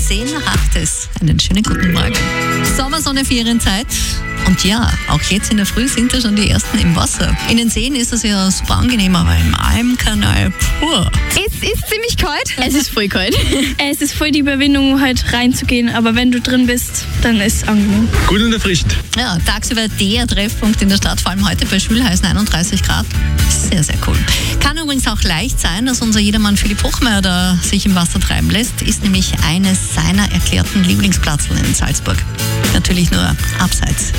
10 nach 8 ist. Einen schönen guten Morgen. Sommersonne, Ferienzeit. Und ja, auch jetzt in der Früh sind ja schon die ersten im Wasser. In den Seen ist es ja super angenehm, aber im Almkanal, Es ist ziemlich kalt. Es ist voll kalt. Es ist voll die Überwindung, halt reinzugehen, aber wenn du drin bist, dann ist es angenehm. Gut und erfrischend. Ja, tagsüber der Treffpunkt in der Stadt, vor allem heute bei Schwülheißen 31 Grad. Sehr, sehr cool. Kann übrigens auch leicht sein, dass unser Jedermann Philipp Hochmeier da sich im Wasser treiben lässt. Ist nämlich eines seiner erklärten Lieblingsplätze in Salzburg. Natürlich nur abseits